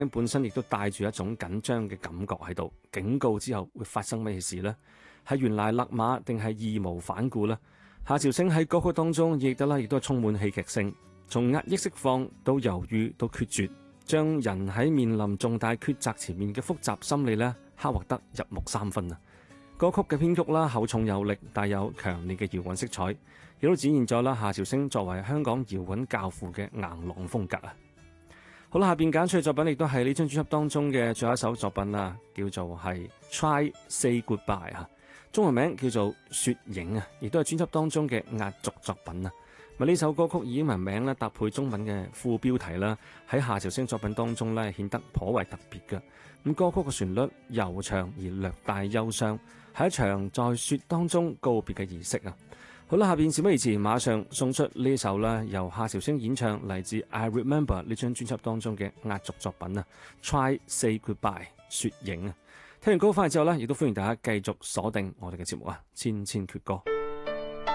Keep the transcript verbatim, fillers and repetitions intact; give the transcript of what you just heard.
本身亦都帶住一種緊張嘅感覺喺度，警告之後會發生咩事呢？係原來勒馬定係義無反顧呢？夏韶聲喺歌曲當中亦得啦，亦都係充滿戲劇性，從壓抑釋放到猶豫到決絕，將人喺面臨重大抉擇前面嘅複雜心理呢，刻畫得入木三分啊！歌曲嘅編曲啦，厚重有力，帶有強烈嘅搖滾色彩，亦都展現咗啦夏韶聲作為香港搖滾教父嘅硬朗風格啊！好啦，下邊揀出嘅作品亦都係呢張專輯當中嘅最後一首作品啊，叫做係 Try Say Goodbye 啊，中文名叫做雪影啊，亦都係專輯當中嘅壓軸作品啊！咪呢首歌曲以英文名咧搭配中文嘅副標題啦，喺夏韶聲作品當中咧顯得頗為特別嘅。咁歌曲嘅旋律悠長而略帶憂傷，係一場在雪當中告別嘅儀式啊！好啦，下邊事不宜遲，馬上送出呢首啦，由夏韶聲演唱嚟自 I Remember 呢張專輯當中嘅壓軸作品啊 ，Try Say Goodbye 雪影啊！聽完歌翻嚟之後呢，亦都歡迎大家繼續鎖定我哋嘅節目啊，千千闕歌。